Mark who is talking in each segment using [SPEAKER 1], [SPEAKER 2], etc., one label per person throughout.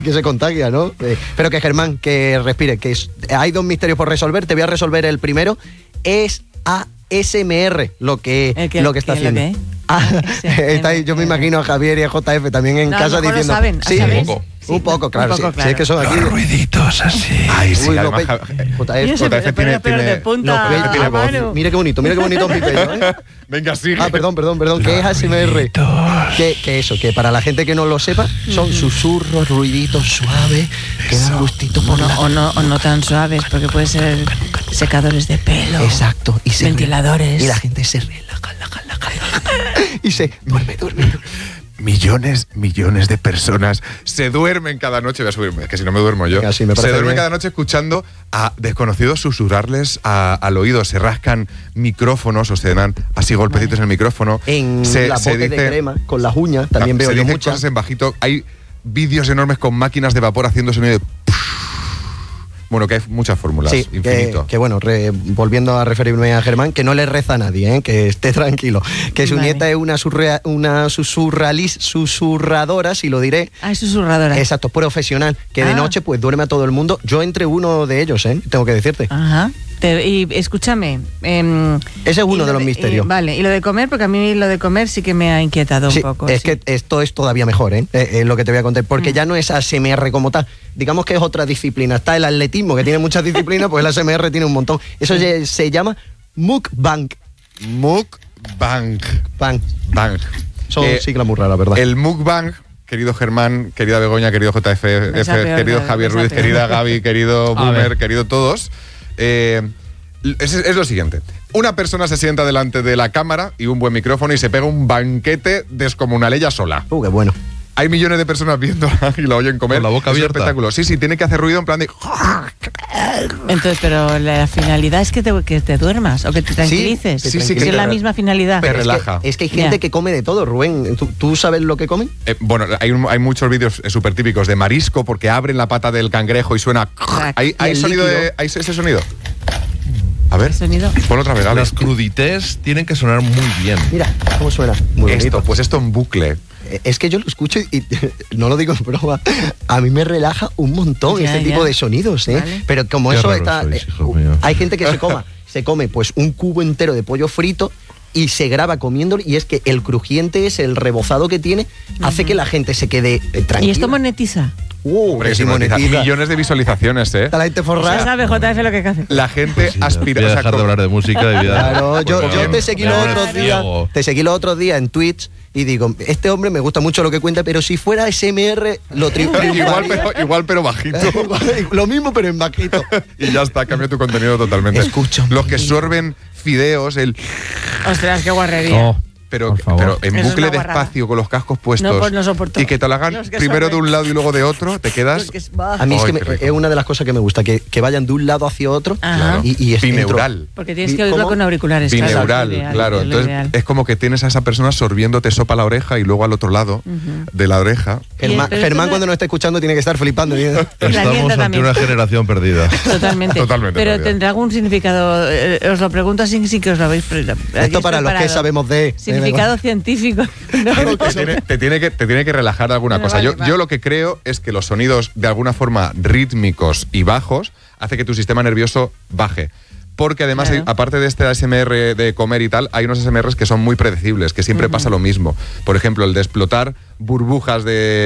[SPEAKER 1] que se contagia, ¿no? Pero que Germán, que respire, que hay 2 misterios por resolver. Te voy a resolver el primero. Es ASMR lo que está haciendo. Está ahí, yo me imagino a Javier y a JF también en casa diciendo.
[SPEAKER 2] Lo saben,
[SPEAKER 1] sí, un poco, claro. Sí, es que son aquí.
[SPEAKER 3] Los ruiditos así.
[SPEAKER 4] Ay, sí, además
[SPEAKER 1] JF
[SPEAKER 4] tiene
[SPEAKER 2] de punta
[SPEAKER 1] tiene voz. Mira qué bonito mi pelo, ¿eh?
[SPEAKER 4] Venga, sigue.
[SPEAKER 1] Perdón, que es ASMR. Que eso, que para la gente que no lo sepa, son susurros, ruiditos suaves, que dan gustito por
[SPEAKER 2] o no tan suaves, porque puede ser secadores de pelo.
[SPEAKER 1] Exacto. Y
[SPEAKER 2] ventiladores.
[SPEAKER 1] Y la gente se relaja. Y se duerme.
[SPEAKER 4] Millones de personas se duermen cada noche. Voy a subirme, que si no me duermo yo.
[SPEAKER 1] Venga, sí,
[SPEAKER 4] se duermen cada noche escuchando a desconocidos susurrarles al oído. Se rascan micrófonos o se dan así golpecitos en el micrófono.
[SPEAKER 1] En la bote de crema, con las uñas, también veo yo muchas
[SPEAKER 4] cosas en bajito. Hay vídeos enormes con máquinas de vapor haciendo sonido de... Bueno, que hay muchas fórmulas,
[SPEAKER 1] sí,
[SPEAKER 4] infinito.
[SPEAKER 1] Que bueno, volviendo a referirme a Germán, que no le reza a nadie, que esté tranquilo. Que su nieta es una susurradora, si lo diré.
[SPEAKER 2] Es susurradora.
[SPEAKER 1] Exacto, profesional, que de noche pues duerme a todo el mundo. Yo entre uno de ellos, tengo que decirte.
[SPEAKER 2] Ajá. Y escúchame.
[SPEAKER 1] Ese es uno de los misterios.
[SPEAKER 2] Vale, y lo de comer, porque a mí lo de comer sí que me ha inquietado un poco.
[SPEAKER 1] Es que esto es todavía mejor, lo que te voy a contar, porque ya no es ASMR como tal. Digamos que es otra disciplina. Está el atletismo, que tiene muchas disciplinas, pues el ASMR tiene un montón. Eso se llama mukbang.
[SPEAKER 4] Mukbang.
[SPEAKER 1] Son siglas muy raras, ¿verdad?
[SPEAKER 4] El mukbang, querido Germán, querida Begoña, querido JF, querido Javier Ruiz, querida Gaby, querido Boomer, querido todos. Es lo siguiente. Una persona se sienta delante de la cámara y un buen micrófono y se pega un banquete descomunal ella sola.
[SPEAKER 1] Qué bueno.
[SPEAKER 4] Hay millones de personas viéndola y la oyen comer.
[SPEAKER 3] Con la boca abierta.
[SPEAKER 4] Espectáculo. Sí, tiene que hacer ruido en plan de...
[SPEAKER 2] Entonces, pero la finalidad es que te duermas o que te tranquilices.
[SPEAKER 1] Sí,
[SPEAKER 2] que es la misma finalidad.
[SPEAKER 4] Te relaja.
[SPEAKER 1] Es que hay gente que come de todo, Rubén. ¿Tú sabes lo que comen?
[SPEAKER 4] Bueno, hay muchos vídeos súper típicos de marisco porque abren la pata del cangrejo y suena... ¿Hay sonido ¿Hay ese sonido? A ver, pon otra vez.
[SPEAKER 3] Las crudités tienen que sonar muy bien.
[SPEAKER 1] Mira, cómo suena. Muy bonito.
[SPEAKER 4] Pues esto en bucle.
[SPEAKER 1] Es que yo lo escucho y no lo digo en broma. A mí me relaja un montón tipo de sonidos, Vale. Pero como
[SPEAKER 3] qué
[SPEAKER 1] eso está...
[SPEAKER 3] hay
[SPEAKER 1] gente que se come pues un cubo entero de pollo frito y se graba comiéndolo, y es que el crujiente es el rebozado que tiene, hace que la gente se quede tranquila.
[SPEAKER 2] ¿Y esto monetiza?
[SPEAKER 4] Hombre, sí, monetiza. Millones de visualizaciones,
[SPEAKER 1] Está la gente forrada.
[SPEAKER 2] Ya sabe JF lo que hace.
[SPEAKER 4] La gente aspira...
[SPEAKER 3] Voy a dejar de hablar de música.
[SPEAKER 1] Claro, yo te seguí los otros días en Twitch y digo, este hombre me gusta mucho lo que cuenta, pero si fuera SMR lo
[SPEAKER 4] igual pero bajito.
[SPEAKER 1] Lo mismo pero en bajito.
[SPEAKER 4] Y ya está, cambia tu contenido totalmente.
[SPEAKER 1] Escucho.
[SPEAKER 4] Los que sorben fideos,
[SPEAKER 2] Ostras, qué guarrería.
[SPEAKER 4] Pero en bucle despacio, con los cascos puestos.
[SPEAKER 2] Pues no soporto.
[SPEAKER 4] Y que te lo hagan primero de un lado y luego de otro, te quedas...
[SPEAKER 1] A mí es una de las cosas que me gusta, que vayan de un lado hacia otro.
[SPEAKER 4] Claro.
[SPEAKER 1] Y es
[SPEAKER 4] bineural.
[SPEAKER 2] Porque tienes que oírlo con auriculares.
[SPEAKER 4] Bineural, claro. Entonces es como que tienes a esa persona sorbiéndote sopa a la oreja y luego al otro lado de la oreja.
[SPEAKER 1] Germán cuando nos está escuchando tiene que estar flipando.
[SPEAKER 3] Estamos ante una generación perdida.
[SPEAKER 2] Totalmente. Pero
[SPEAKER 4] perdida.
[SPEAKER 2] ¿Tendrá algún significado? Os lo pregunto así que os lo habéis...
[SPEAKER 1] Esto para los que sabemos de...
[SPEAKER 2] Significado científico.
[SPEAKER 4] Te tiene que relajar de alguna cosa. Yo lo que creo es que los sonidos de alguna forma rítmicos y bajos hace que tu sistema nervioso baje. Porque además, aparte de este ASMR de comer y tal, hay unos ASMRs que son muy predecibles, que siempre pasa lo mismo. Por ejemplo, el de explotar burbujas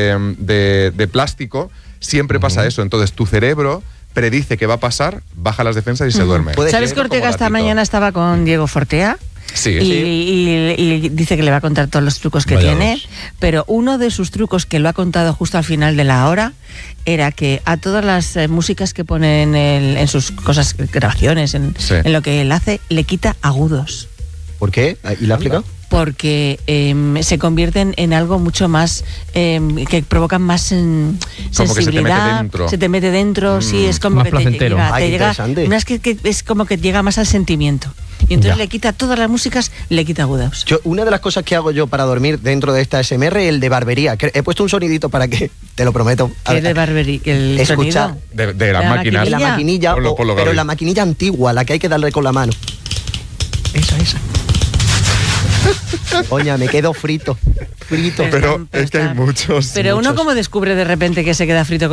[SPEAKER 4] de plástico, siempre pasa eso. Entonces tu cerebro predice que va a pasar, baja las defensas y se duerme.
[SPEAKER 2] ¿Sabes que Ortega esta mañana estaba con Diego Fortea?
[SPEAKER 4] Sí.
[SPEAKER 2] Y dice que le va a contar todos los trucos que tiene, pero uno de sus trucos que lo ha contado justo al final de la hora era que a todas las músicas que pone en sus cosas, grabaciones, en lo que él hace, le quita agudos.
[SPEAKER 1] ¿Por qué? ¿Y lo ha explicado?
[SPEAKER 2] Porque se convierten en algo mucho más que provocan más sensibilidad. Se te mete dentro, sí, es como
[SPEAKER 5] más
[SPEAKER 2] que
[SPEAKER 5] placentero.
[SPEAKER 2] te llega es como que llega más al sentimiento. Y entonces le quita todas las músicas, le quita agudos.
[SPEAKER 1] Una de las cosas que hago yo para dormir dentro de esta ASMR es el de barbería. He puesto un sonidito para que, te lo prometo.
[SPEAKER 2] ¿Qué es de barbería?
[SPEAKER 1] Escuchar
[SPEAKER 4] de las máquinas.
[SPEAKER 1] La maquinilla, pero la maquinilla antigua, la que hay que darle con la mano. Esa. Oña, me quedo frito.
[SPEAKER 4] Pero es que hay muchos.
[SPEAKER 2] Pero uno como descubre de repente que se queda frito